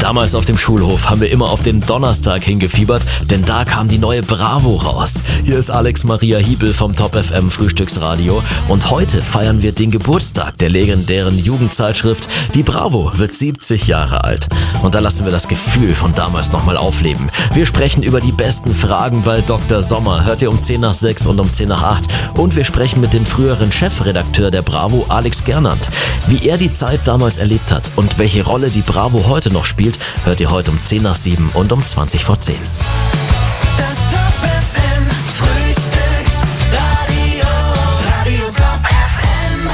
Damals auf dem Schulhof haben wir immer auf den Donnerstag hingefiebert, denn da kam die neue Bravo raus. Hier ist Alex Maria Hiebel vom Top FM Frühstücksradio und heute feiern wir den Geburtstag der legendären Jugendzeitschrift. Die Bravo wird 70 Jahre alt und da lassen wir das Gefühl von damals nochmal aufleben. Wir sprechen über die besten Fragen bei Dr. Sommer, hört ihr um 10 nach 6 und um 10 nach 8 und wir sprechen mit dem früheren Chefredakteur der Bravo, Alex Gernand. Wie er die Zeit damals erlebt hat und welche Rolle die Bravo heute noch spielt, hört ihr heute um 10 nach 7 und um 20 vor 10. Das Top FM Frühstücksradio, Radio Top FM.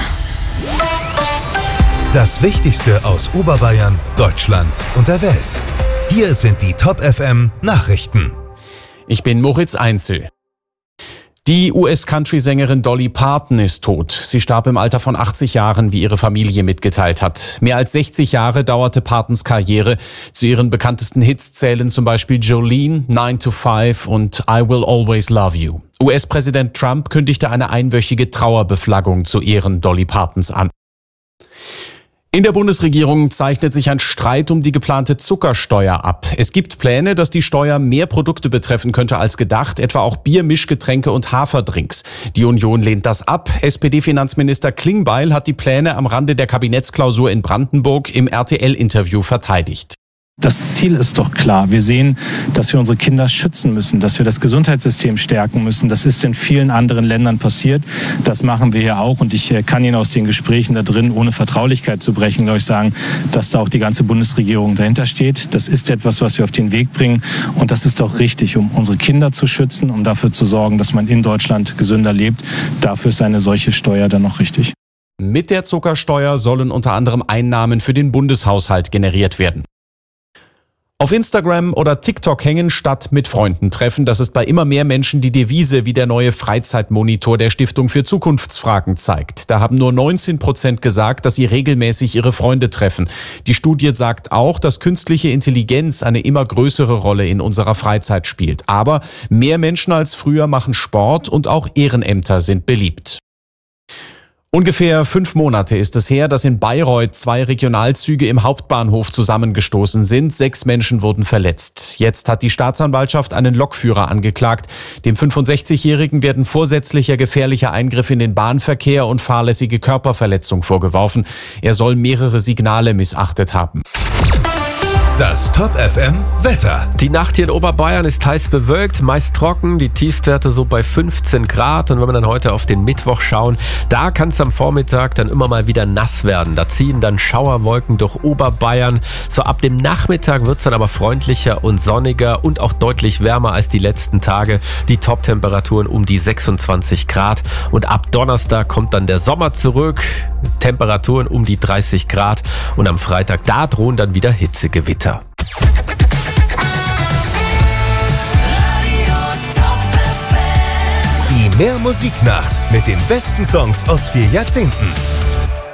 Das Wichtigste aus Oberbayern, Deutschland und der Welt. Hier sind die Top FM Nachrichten. Ich bin Moritz Einzel. Die US-Country-Sängerin Dolly Parton ist tot. Sie starb im Alter von 80 Jahren, wie ihre Familie mitgeteilt hat. Mehr als 60 Jahre dauerte Partons Karriere. Zu ihren bekanntesten Hits zählen zum Beispiel Jolene, 9 to 5 und I Will Always Love You. US-Präsident Trump kündigte eine einwöchige Trauerbeflaggung zu Ehren Dolly Partons an. In der Bundesregierung zeichnet sich ein Streit um die geplante Zuckersteuer ab. Es gibt Pläne, dass die Steuer mehr Produkte betreffen könnte als gedacht, etwa auch Bier, Mischgetränke und Haferdrinks. Die Union lehnt das ab. SPD-Finanzminister Klingbeil hat die Pläne am Rande der Kabinettsklausur in Brandenburg im RTL-Interview verteidigt. Das Ziel ist doch klar. Wir sehen, dass wir unsere Kinder schützen müssen, dass wir das Gesundheitssystem stärken müssen. Das ist in vielen anderen Ländern passiert. Das machen wir hier auch. Und ich kann Ihnen aus den Gesprächen da drin, ohne Vertraulichkeit zu brechen, glaube ich, sagen, dass da auch die ganze Bundesregierung dahinter steht. Das ist etwas, was wir auf den Weg bringen. Und das ist auch richtig, um unsere Kinder zu schützen, um dafür zu sorgen, dass man in Deutschland gesünder lebt. Dafür ist eine solche Steuer dann noch richtig. Mit der Zuckersteuer sollen unter anderem Einnahmen für den Bundeshaushalt generiert werden. Auf Instagram oder TikTok hängen statt mit Freunden treffen. Das ist bei immer mehr Menschen die Devise, wie der neue Freizeitmonitor der Stiftung für Zukunftsfragen zeigt. Da haben nur 19% gesagt, dass sie regelmäßig ihre Freunde treffen. Die Studie sagt auch, dass künstliche Intelligenz eine immer größere Rolle in unserer Freizeit spielt. Aber mehr Menschen als früher machen Sport und auch Ehrenämter sind beliebt. Ungefähr 5 Monate ist es her, dass in Bayreuth 2 Regionalzüge im Hauptbahnhof zusammengestoßen sind. 6 Menschen wurden verletzt. Jetzt hat die Staatsanwaltschaft einen Lokführer angeklagt. Dem 65-Jährigen werden vorsätzlicher gefährlicher Eingriff in den Bahnverkehr und fahrlässige Körperverletzung vorgeworfen. Er soll mehrere Signale missachtet haben. Das Top FM Wetter. Die Nacht hier in Oberbayern ist teils bewölkt, meist trocken, die Tiefstwerte so bei 15 Grad. Und wenn wir dann heute auf den Mittwoch schauen, da kann es am Vormittag dann immer mal wieder nass werden. Da ziehen dann Schauerwolken durch Oberbayern. So ab dem Nachmittag wird es dann aber freundlicher und sonniger und auch deutlich wärmer als die letzten Tage. Die Top-Temperaturen um die 26 Grad. Und ab Donnerstag kommt dann der Sommer zurück. Temperaturen um die 30 Grad. Und am Freitag, da drohen dann wieder Hitzegewitter. Die Mehr Musiknacht mit den besten Songs aus 4 Jahrzehnten.